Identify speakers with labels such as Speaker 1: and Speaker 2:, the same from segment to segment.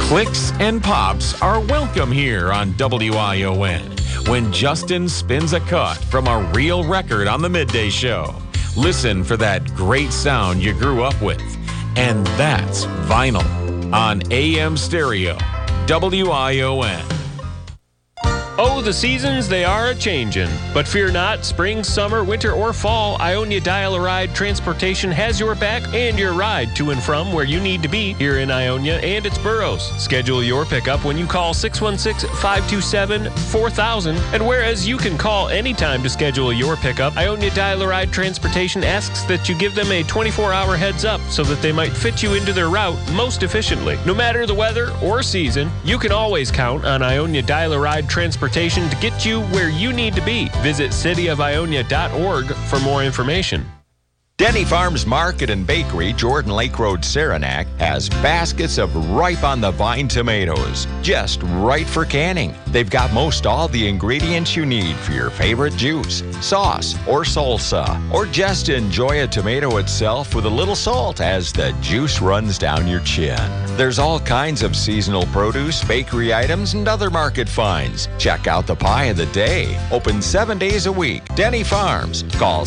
Speaker 1: Clicks and pops are welcome here on WION when Justin spins a cut from a real record on the midday show. Listen for that great sound you grew up with. And that's vinyl on AM Stereo, WION.
Speaker 2: Oh, the seasons, they are a-changin'. But fear not, spring, summer, winter, or fall, Ionia Dial-A-Ride Transportation has your back and your ride to and from where you need to be here in Ionia and its boroughs. Schedule your pickup when you call 616-527-4000. And whereas you can call anytime to schedule your pickup, Ionia Dial-A-Ride Transportation asks that you give them a 24-hour heads up so that they might fit you into their route most efficiently. No matter the weather or season, you can always count on Ionia Dial-A-Ride Transportation to get you where you need to be. Visit cityofionia.org for more information.
Speaker 3: Denny Farms Market and Bakery, Jordan Lake Road, Saranac, has baskets of ripe on the vine tomatoes, just right for canning. They've got most all the ingredients you need for your favorite juice, sauce, or salsa, or just enjoy a tomato itself with a little salt as the juice runs down your chin. There's all kinds of seasonal produce, bakery items, and other market finds. Check out the pie of the day. Open 7 days a week. Denny Farms. Call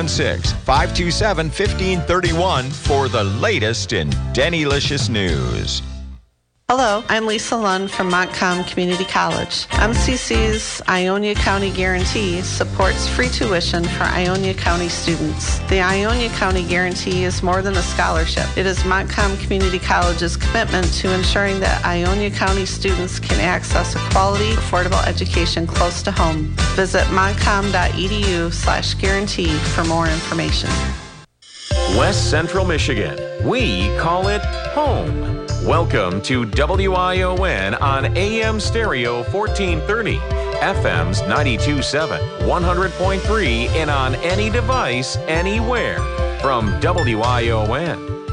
Speaker 3: 616-527-1531 for the latest in Dennylicious news.
Speaker 4: Hello, I'm Lisa Lund from Montcalm Community College. MCC's Ionia County Guarantee supports free tuition for Ionia County students. The Ionia County Guarantee is more than a scholarship. It is Montcalm Community College's commitment to ensuring that Ionia County students can access a quality, affordable education close to home. Visit montcalm.edu/guarantee for more information.
Speaker 1: West Central Michigan, we call it home. Welcome to WION on AM Stereo 1430, FM's 92.7, 100.3, and on any device, anywhere. From WION,